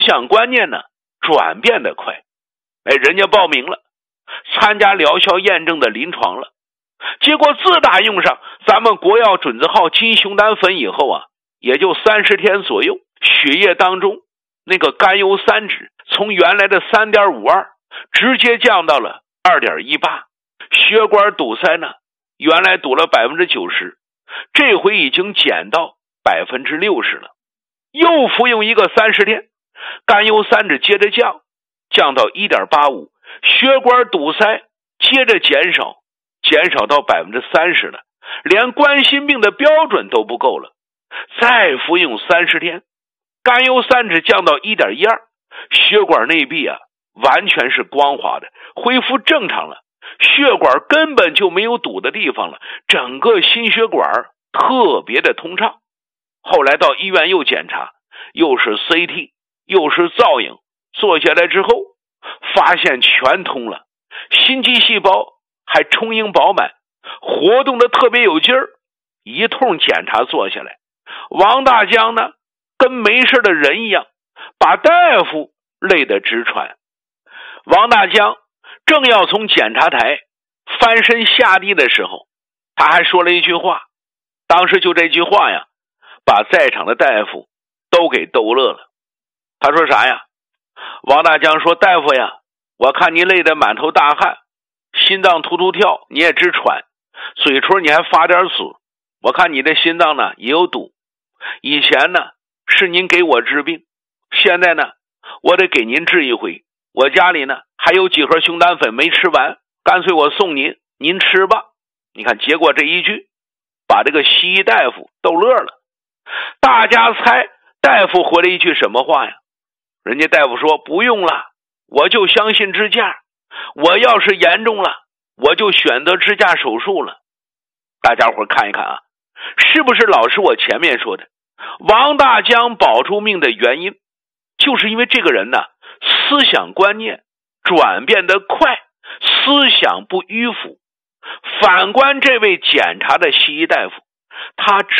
想观念呢转变得快。人家报名了，参加疗效验证的临床了，结果自打用上咱们国药准字号金熊丹粉以后啊，也就30天左右，血液当中那个甘油三酯从原来的 3.52 直接降到了 2.18， 血管堵塞呢原来堵了 90%， 这回已经减到 60% 了。又服用一个30天，甘油三酯接着降到 1.85， 血管堵塞接着减少到 30% 了，连冠心病的标准都不够了。再服用30天，甘油三酯降到 1.12， 血管内壁啊完全是光滑的，恢复正常了，血管根本就没有堵的地方了，整个心血管特别的通畅。后来到医院又检查，又是 CT 又是造影，做下来之后发现全通了，心肌细胞还充盈饱满，活动的特别有劲儿。一通检查做下来，王大江呢跟没事的人一样，把大夫累得直喘。王大江正要从检查台翻身下地的时候，他还说了一句话，当时就这句话呀，把在场的大夫都给逗乐了。他说啥呀？王大江说，大夫呀，我看你累得满头大汗，心脏突突跳，你也直喘，嘴唇你还发点紫，我看你的心脏呢也有堵。以前呢是您给我治病，现在呢我得给您治一回，我家里呢还有几盒熊丹粉没吃完，干脆我送您，您吃吧。你看，结果这一句把这个西医大夫逗乐了。大家猜大夫回了一句什么话呀？人家大夫说，不用了，我就相信支架，我要是严重了我就选择支架手术了。大家伙看一看啊，是不是老师我前面说的王大江保住命的原因，就是因为这个人呢思想观念转变得快，思想不迂腐。反观这位检查的西医大夫，他